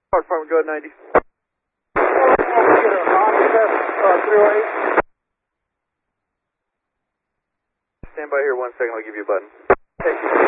Fire department, go ahead, 90. Stand by here 1 second, I'll give you a button.